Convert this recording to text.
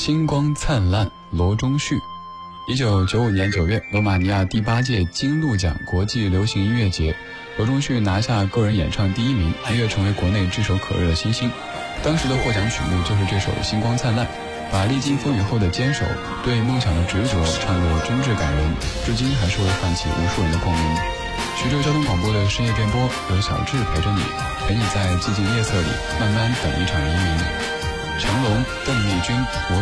星光灿烂，罗中旭。1995年9月，罗马尼亚第8届金鹿奖国际流行音乐节，罗中旭拿下个人演唱第1名，一跃成为国内炙手可热的新星。当时的获奖曲目就是这首《星光灿烂》，把历经风雨后的坚守、对梦想的执着唱得真挚感人，至今还是会唤起无数人的共鸣。徐州交通广播的深夜电波，有小智陪着你，陪你在寂静夜色里慢慢等一场黎明。成龙、邓丽君、